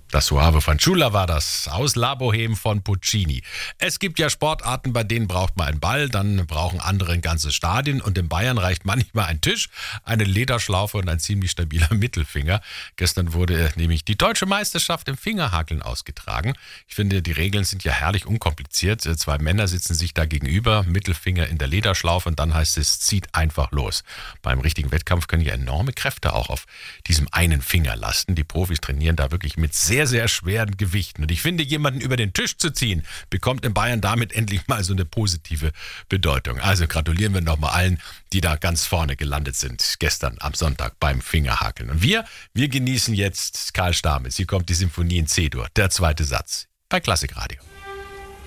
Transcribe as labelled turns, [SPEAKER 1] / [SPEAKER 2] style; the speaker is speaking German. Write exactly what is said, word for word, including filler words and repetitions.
[SPEAKER 1] Das Suave Fanciulla war das aus La Boheme von Puccini. Es gibt ja Sportarten, bei denen braucht man einen Ball, dann brauchen andere ein ganzes Stadion und in Bayern reicht manchmal ein Tisch, eine Lederschlaufe und ein ziemlich stabiler Mittelfinger. Gestern wurde nämlich die deutsche Meisterschaft im Fingerhakeln ausgetragen. Ich finde, die Regeln sind ja herrlich unkompliziert. Zwei Männer sitzen sich da gegenüber, Mittelfinger in der Lederschlaufe und dann heißt es, zieht einfach los. Beim richtigen Wettkampf können ja enorme Kräfte auch auf diesem einen Finger lasten. Die Profis trainieren da wirklich mit sehr, sehr schweren Gewichten. Und ich finde, jemanden über den Tisch zu ziehen, bekommt in Bayern damit endlich mal so eine positive Bedeutung. Also gratulieren wir nochmal allen, die da ganz vorne gelandet sind, gestern am Sonntag beim Fingerhakeln. Und wir, wir genießen jetzt Karl Stamitz. Hier kommt die Symphonie in C-Dur, der zweite Satz bei Klassikradio.